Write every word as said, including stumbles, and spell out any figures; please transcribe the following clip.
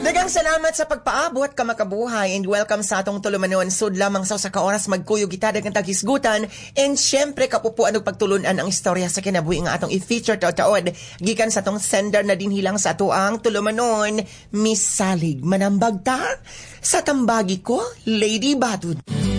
Dagang salamat sa pagpaabot ka makabuhay and welcome sa atong tulumanon. Sud lamang sa usa ka oras magkuyog kita dagang taghisgutan and syempre kapupuan og pagtulunan ang istorya sa kinabuhi nga atong i-feature taod-taod gikan sa atong sender na dinhilang sa ato ang tulumanon, Miss Salig. Manambag ta sa tambagi ko, Lady Batud.